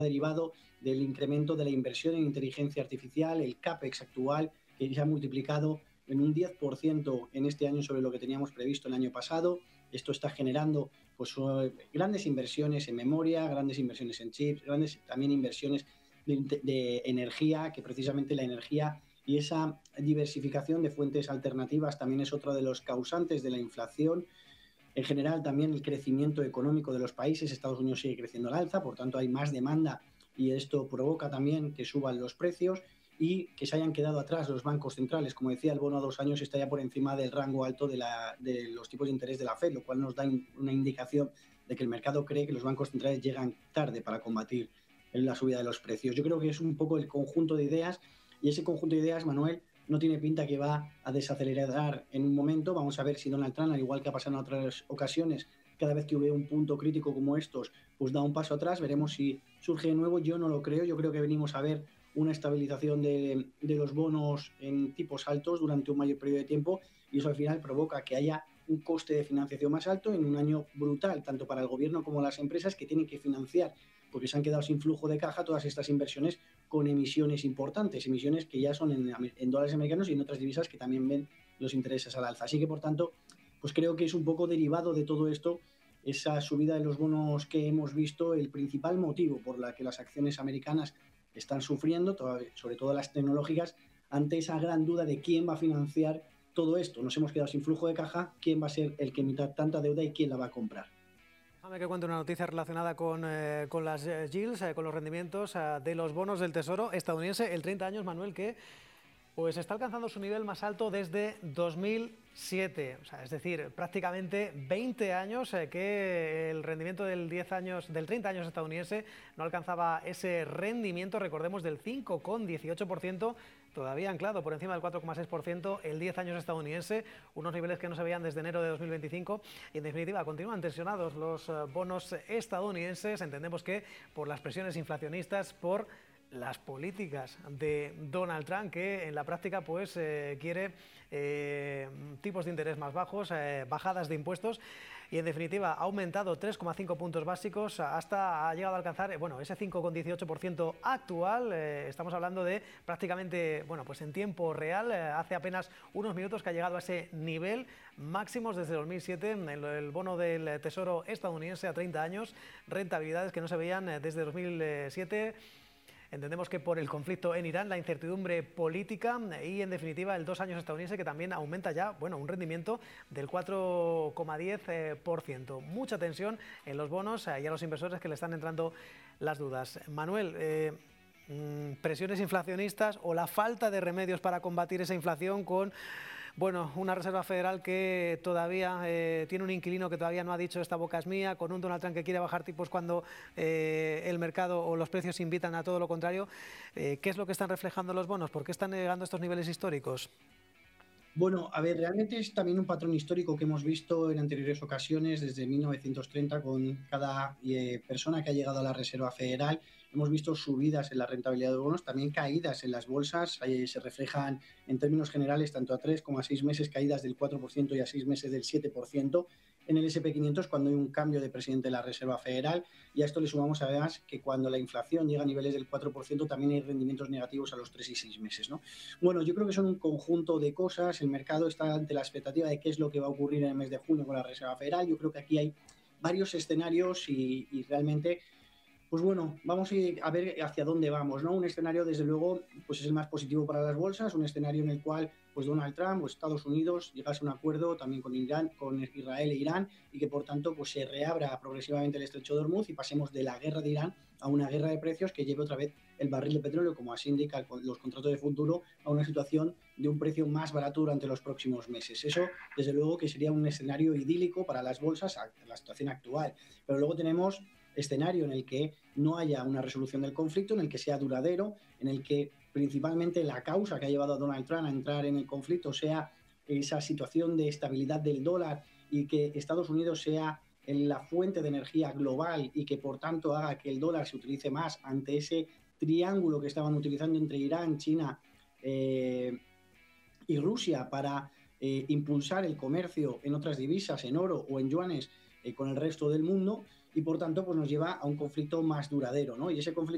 derivado del incremento de la inversión en inteligencia artificial, el CAPEX actual, que se ha multiplicado en un 10% en este año sobre lo que teníamos previsto el año pasado. Esto está generando pues, grandes inversiones en memoria, grandes inversiones en chips, grandes también inversiones de energía, que precisamente la energía y esa diversificación de fuentes alternativas también es otro de los causantes de la inflación. En general, también el crecimiento económico de los países. Estados Unidos sigue creciendo al alza, por tanto hay más demanda y esto provoca también que suban los precios y que se hayan quedado atrás los bancos centrales. Como decía, el bono a 2 años está ya por encima del rango alto de los tipos de interés de la Fed, lo cual nos da una indicación de que el mercado cree que los bancos centrales llegan tarde para combatir la subida de los precios. Yo creo que es un poco el conjunto de ideas y ese conjunto de ideas, Manuel, no tiene pinta que va a desacelerar en un momento. Vamos a ver si Donald Trump, al igual que ha pasado en otras ocasiones, cada vez que hubo un punto crítico como estos, pues da un paso atrás. Veremos si surge de nuevo. Yo no lo creo. Yo creo que venimos a ver una estabilización de los bonos en tipos altos durante un mayor periodo de tiempo y eso al final provoca que haya un coste de financiación más alto en un año brutal, tanto para el gobierno como las empresas que tienen que financiar, porque se han quedado sin flujo de caja todas estas inversiones con emisiones importantes, emisiones que ya son en dólares americanos y en otras divisas que también ven los intereses al alza. Así que, por tanto, pues creo que es un poco derivado de todo esto, esa subida de los bonos que hemos visto, el principal motivo por la que las acciones americanas están sufriendo, sobre todo las tecnológicas, ante esa gran duda de quién va a financiar todo esto. Nos hemos quedado sin flujo de caja, quién va a ser el que emita tanta deuda y quién la va a comprar. Déjame que cuente una noticia relacionada con las yields, con los rendimientos de los bonos del Tesoro estadounidense. El 30 años, Manuel, que pues está alcanzando su nivel más alto desde 2007, o sea, es decir, prácticamente 20 años que el rendimiento del 30 años estadounidense no alcanzaba ese rendimiento, recordemos, del 5,18%, todavía anclado por encima del 4,6%, el 10 años estadounidense, unos niveles que no se veían desde enero de 2025 y en definitiva continúan tensionados los bonos estadounidenses. Entendemos que por las presiones inflacionistas, por las políticas de Donald Trump, que en la práctica pues quiere tipos de interés más bajos, bajadas de impuestos y en definitiva ha aumentado 3,5 puntos básicos hasta ha llegado a alcanzar ese 5,18% actual. Estamos hablando de prácticamente, pues en tiempo real, hace apenas unos minutos que ha llegado a ese nivel máximos desde 2007 en el bono del Tesoro estadounidense a 30 años, rentabilidades que no se veían desde 2007. Entendemos que por el conflicto en Irán, la incertidumbre política y, en definitiva, el 2 años estadounidense que también aumenta ya, un rendimiento del 4,10%. Mucha tensión en los bonos y a los inversores que le están entrando las dudas. Manuel, presiones inflacionistas o la falta de remedios para combatir esa inflación con una Reserva Federal que todavía tiene un inquilino que todavía no ha dicho esta boca es mía, con un Donald Trump que quiere bajar tipos cuando el mercado o los precios invitan a todo lo contrario. ¿Qué es lo que están reflejando los bonos? ¿Por qué están llegando a estos niveles históricos? Bueno, a ver, realmente es también un patrón histórico que hemos visto en anteriores ocasiones, desde 1930, con cada persona que ha llegado a la Reserva Federal. Hemos visto subidas en la rentabilidad de los bonos, también caídas en las bolsas. Se reflejan en términos generales tanto a 3 como a 6 meses caídas del 4% y a 6 meses del 7%. En el S&P 500 cuando hay un cambio de presidente de la Reserva Federal, y a esto le sumamos además que cuando la inflación llega a niveles del 4% también hay rendimientos negativos a los 3 y 6 meses, ¿no? Bueno, yo creo que son un conjunto de cosas. El mercado está ante la expectativa de qué es lo que va a ocurrir en el mes de junio con la Reserva Federal. Yo creo que aquí hay varios escenarios y realmente pues bueno, vamos a ver hacia dónde vamos, ¿no? Un escenario, desde luego, pues es el más positivo para las bolsas, un escenario en el cual pues Donald Trump o Estados Unidos llegase a un acuerdo también con Irán, con Israel e Irán, y que por tanto pues se reabra progresivamente el estrecho de Hormuz y pasemos de la guerra de Irán a una guerra de precios que lleve otra vez el barril de petróleo, como así indican los contratos de futuro, a una situación de un precio más barato durante los próximos meses. Eso, desde luego, que sería un escenario idílico para las bolsas, la situación actual. Pero luego tenemos escenario en el que no haya una resolución del conflicto, en el que sea duradero, en el que principalmente la causa que ha llevado a Donald Trump a entrar en el conflicto sea esa situación de estabilidad del dólar y que Estados Unidos sea la fuente de energía global y que por tanto haga que el dólar se utilice más ante ese triángulo que estaban utilizando entre Irán, China y Rusia para impulsar el comercio en otras divisas, en oro o en yuanes con el resto del mundo, y por tanto pues nos lleva a un conflicto más duradero, ¿no? Y ese conflicto